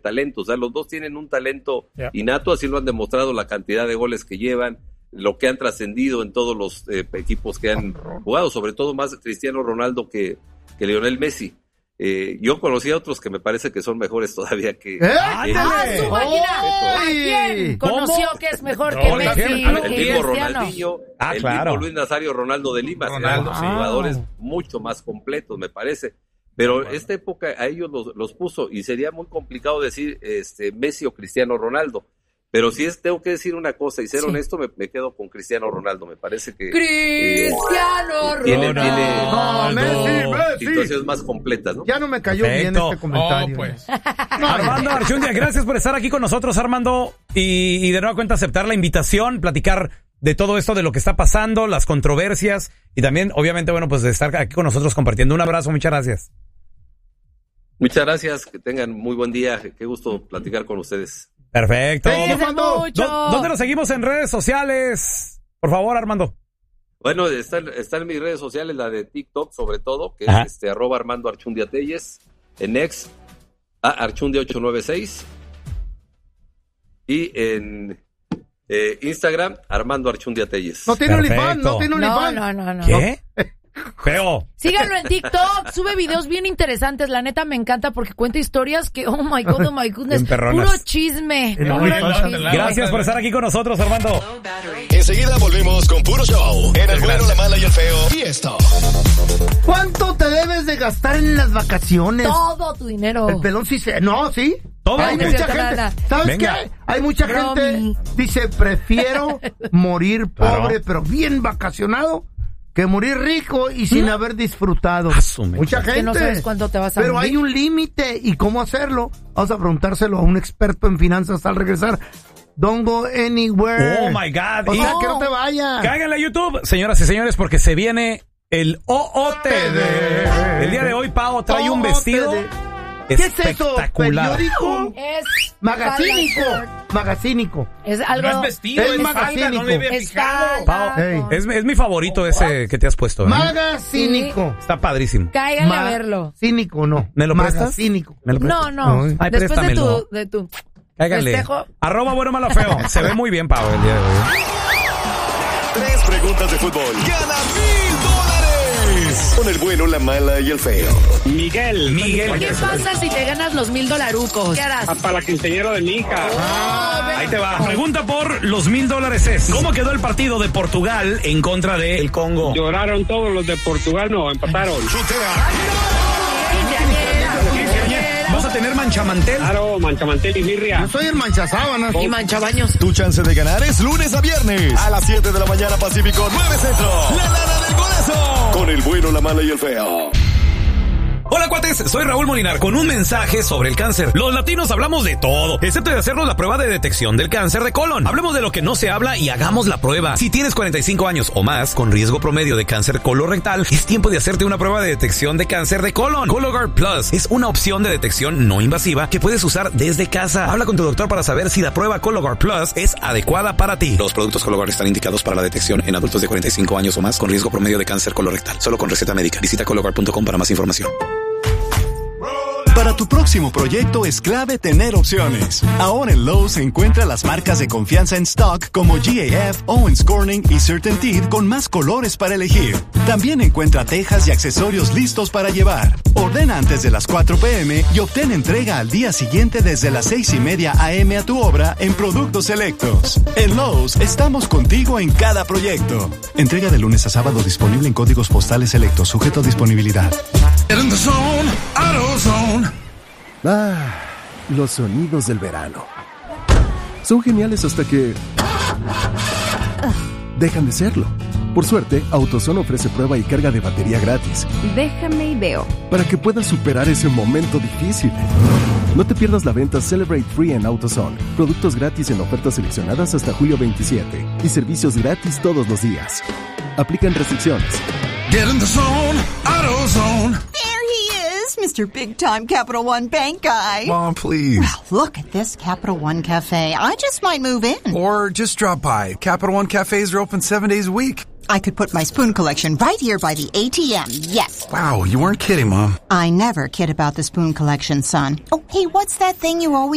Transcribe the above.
talento. O sea, los dos tienen un talento innato, así lo han demostrado la cantidad de goles que llevan, lo que han trascendido en todos los equipos que han jugado, sobre todo más Cristiano Ronaldo que Lionel Messi. Yo conocí a otros que me parece que son mejores todavía que... su máquina! ¿A quién conoció que es mejor que Messi? El mismo Ronaldinho, mismo Luis Nazario Ronaldo de Lima, jugadores mucho más completos, me parece. Pero esta época a ellos los puso, y sería muy complicado decir Messi o Cristiano Ronaldo. Pero si tengo que decir una cosa y ser honesto, me quedo con Cristiano Ronaldo. Me parece que Cristiano Ronaldo. Messi. Situaciones más completas, ¿no? Ya no me cayó bien este comentario. Pues. Armando Archundia, gracias por estar aquí con nosotros, Armando, y de nueva cuenta aceptar la invitación, platicar de todo esto, de lo que está pasando, las controversias, y también, obviamente, bueno, pues de estar aquí con nosotros compartiendo. Un abrazo, muchas gracias. Muchas gracias, que tengan muy buen día. Qué gusto platicar con ustedes. Perfecto. Mucho. ¿Dónde lo seguimos en redes sociales? Por favor, Armando. Bueno, está en mis redes sociales, la de TikTok sobre todo, que es @Armando Archundia Telles, en X, Archundia 896, y en Instagram, Armando Archundia Telles. No tiene OnlyFans, no. ¿Qué? Feo. Síganlo en TikTok, sube videos bien interesantes, la neta me encanta porque cuenta historias que, oh my goodness, puro chisme. Gracias por estar aquí con nosotros, Armando. Enseguida volvemos con Puro Show, en el bueno, la mala y el feo. Y esto. ¿Cuánto te debes de gastar en las vacaciones? Todo tu dinero. El pelón sí se... No, ¿sí? Todo. Hay mucha gente... ¿Sabes qué? Hay mucha gente... Dice, prefiero morir pobre, pero bien vacacionado, que morir rico y sin haber disfrutado. Mucha gente. Que no sabes cuánto te vas a Pero morir. hay un límite. ¿Y cómo hacerlo? Vamos a preguntárselo a un experto en finanzas al regresar. Don't go anywhere. Oh, my God. O sea, que no te vayas. Cáiganle a YouTube, señoras y señores, porque se viene el OOTD. El día de hoy, Pao trae un vestido espectacular. ¿Qué es eso? ¿Periódico? Es Magazínico. Es algo... No es vestido, es es magazínico. falda, no le había fijado. Pao, es mi favorito ese que te has puesto. Magazínico. Está padrísimo. Cáiganle a verlo. Cínico, no. ¿Me lo prestas? Magazínico. No. Ay, Después préstamelo. de tu Cáiganle. festejo. @bueno malo feo. Se ve muy bien, Pao, el día de hoy. 3 preguntas de fútbol. Gana $1,000 con el bueno, la mala y el feo. Miguel. ¿Qué pasa si te ganas los $1,000? ¿Qué harás? Para la quinceañera de mi hija. Ahí te va. Pregunta por los $1,000 es: ¿cómo quedó el partido de Portugal en contra del Congo? Lloraron todos los de Portugal, no, empataron. ¿Vas a tener manchamantel? Claro, manchamantel y birria. Yo soy el manchasábanas. Y manchabaños. Tu chance de ganar es lunes a viernes a las 7 de la mañana Pacífico, 9 Centro. La lana del golazo. Con el bueno, la mala y el feo. Hola, cuates, soy Raúl Molinar con un mensaje sobre el cáncer. Los latinos hablamos de todo, excepto de hacernos la prueba de detección del cáncer de colon. Hablemos de lo que no se habla y hagamos la prueba. Si tienes 45 años o más, con riesgo promedio de cáncer colorectal, es tiempo de hacerte una prueba de detección de cáncer de colon. Cologuard Plus es una opción de detección no invasiva que puedes usar desde casa. Habla con tu doctor para saber si la prueba Cologuard Plus es adecuada para ti. Los productos Cologuard están indicados para la detección en adultos de 45 años o más con riesgo promedio de cáncer colorectal. Solo con receta médica. Visita Cologuard.com para más información. Para tu próximo proyecto es clave tener opciones. Ahora en Lowe's encuentra las marcas de confianza en stock como GAF, Owens Corning y CertainTeed con más colores para elegir. También encuentra tejas y accesorios listos para llevar. Ordena antes de las 4 p.m. y obtén entrega al día siguiente desde las 6:30 a.m. a tu obra en productos selectos. En Lowe's estamos contigo en cada proyecto. Entrega de lunes a sábado disponible en códigos postales selectos, sujeto a disponibilidad. Los sonidos del verano. Son geniales hasta que dejan de serlo. Por suerte, AutoZone ofrece prueba y carga de batería gratis. Déjame y veo. Para que puedas superar ese momento difícil. No te pierdas la venta Celebrate Free en AutoZone. Productos gratis en ofertas seleccionadas hasta julio 27. Y servicios gratis todos los días. Aplican restricciones. Get in the zone, AutoZone. There he is, Mr. Big Time Capital One Bank guy. Mom, please. Well, look at this Capital One Cafe. I just might move in. Or just drop by. Capital One cafes are open 7 days a week. I could put my spoon collection right here by the ATM, yes. Wow, you weren't kidding, Mom. I never kid about the spoon collection, son. Oh, hey, what's that thing you always